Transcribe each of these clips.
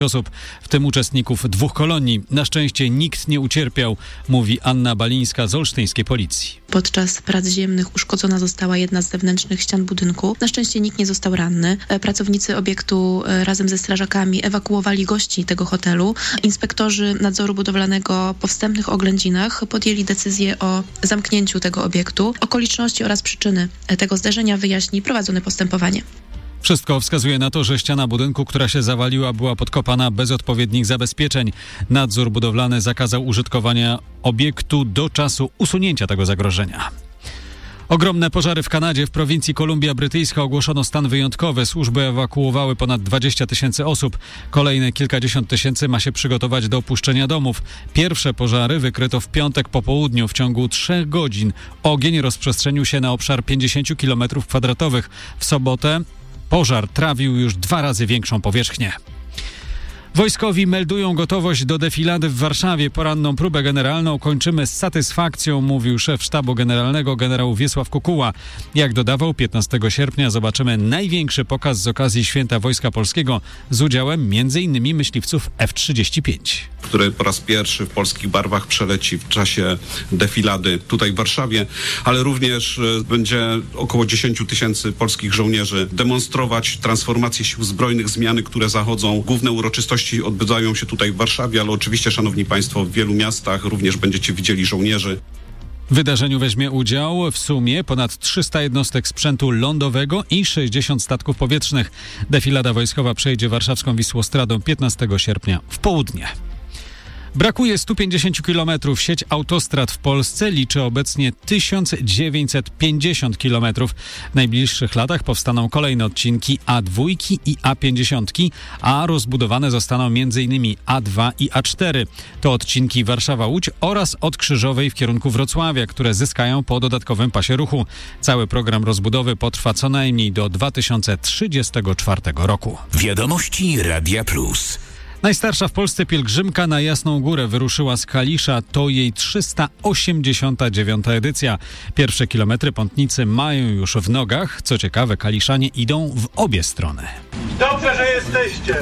osób, w tym uczestników 2 kolonii. Na szczęście nikt nie ucierpiał, mówi Anna Balińska z olsztyńskiej policji. Podczas prac ziemnych uszkodzona została jedna z zewnętrznych ścian budynku. Na szczęście nikt nie został ranny. Pracownicy obiektu razem ze strażakami ewakuowali gości tego hotelu. Inspektorzy nadzoru budowlanego po wstępnych oględzinach podjęli decyzję o zamknięciu tego obiektu. Okoliczności oraz przyczyny tego zdarzenia wyjaśni prowadzone postępowanie. Wszystko wskazuje na to, że ściana budynku, która się zawaliła, była podkopana bez odpowiednich zabezpieczeń. Nadzór budowlany zakazał użytkowania obiektu do czasu usunięcia tego zagrożenia. Ogromne pożary w Kanadzie. W prowincji Kolumbia Brytyjska ogłoszono stan wyjątkowy. Służby ewakuowały ponad 20 000 osób. Kolejne kilkadziesiąt tysięcy ma się przygotować do opuszczenia domów. Pierwsze pożary wykryto w piątek po południu. W ciągu 3 godzin ogień rozprzestrzenił się na obszar 50 km². W sobotę pożar trawił już 2 razy większą powierzchnię. Wojskowi meldują gotowość do defilady w Warszawie. Poranną próbę generalną kończymy z satysfakcją, mówił szef sztabu generalnego generał Wiesław Kukuła. Jak dodawał, 15 sierpnia zobaczymy największy pokaz z okazji Święta Wojska Polskiego z udziałem m.in. myśliwców F-35. Który po raz pierwszy w polskich barwach przeleci w czasie defilady tutaj w Warszawie, ale również będzie około 10 000 polskich żołnierzy demonstrować transformację sił zbrojnych, zmiany, które zachodzą. Główne uroczystości odbywają się tutaj w Warszawie, ale oczywiście, szanowni państwo, w wielu miastach również będziecie widzieli żołnierzy. W wydarzeniu weźmie udział w sumie ponad 300 jednostek sprzętu lądowego i 60 statków powietrznych. Defilada wojskowa przejdzie warszawską Wisłostradą 15 sierpnia w południe. Brakuje 150 km. Sieć autostrad w Polsce liczy obecnie 1950 km. W najbliższych latach powstaną kolejne odcinki A2 i A50, a rozbudowane zostaną m.in. A2 i A4. To odcinki Warszawa-Łódź oraz od Krzyżowej w kierunku Wrocławia, które zyskają po dodatkowym pasie ruchu. Cały program rozbudowy potrwa co najmniej do 2034 roku. Wiadomości Radia Plus. Najstarsza w Polsce pielgrzymka na Jasną Górę wyruszyła z Kalisza. To jej 389. edycja. Pierwsze kilometry pątnicy mają już w nogach. Co ciekawe, kaliszanie idą w obie strony. Dobrze, że jesteście!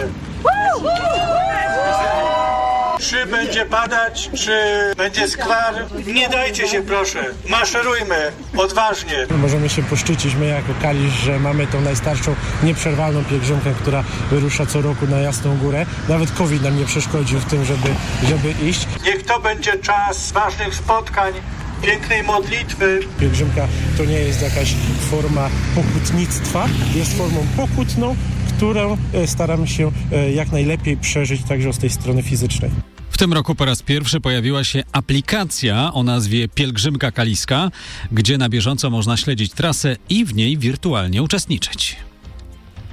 Czy będzie padać, czy będzie skwar? Nie dajcie się, proszę. Maszerujmy odważnie. Możemy się poszczycić my jako Kalisz, że mamy tą najstarszą, nieprzerwalną pielgrzymkę, która wyrusza co roku na Jasną Górę. Nawet COVID nam nie przeszkodził w tym, żeby iść. Niech to będzie czas ważnych spotkań, pięknej modlitwy. Pielgrzymka to nie jest jakaś forma pokutnictwa, jest formą pokutną, którą staramy się jak najlepiej przeżyć także z tej strony fizycznej. W tym roku po raz pierwszy pojawiła się aplikacja o nazwie Pielgrzymka Kaliska, gdzie na bieżąco można śledzić trasę i w niej wirtualnie uczestniczyć.